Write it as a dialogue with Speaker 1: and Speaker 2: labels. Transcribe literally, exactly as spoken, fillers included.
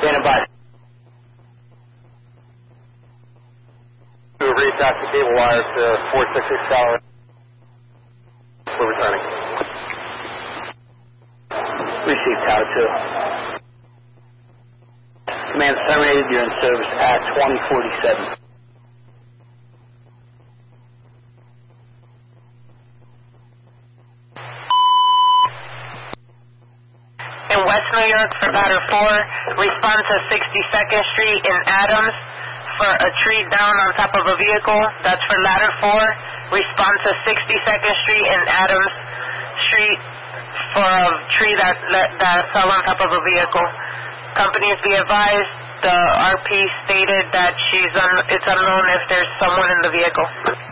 Speaker 1: Standing by. To reattach the cable wire to four six six Tower. We're returning. Receive Tower two. Command terminated. You're in service at twenty forty-seven.
Speaker 2: In West New York for Ladder four, respond to sixty-second Street in Adams for a tree down on top of a vehicle. That's for Ladder four. Respond to sixty-second Street in Adams Street for a tree that, that fell on top of a vehicle. Companies be advised, the R P stated that she's un, it's unknown if there's someone in the vehicle.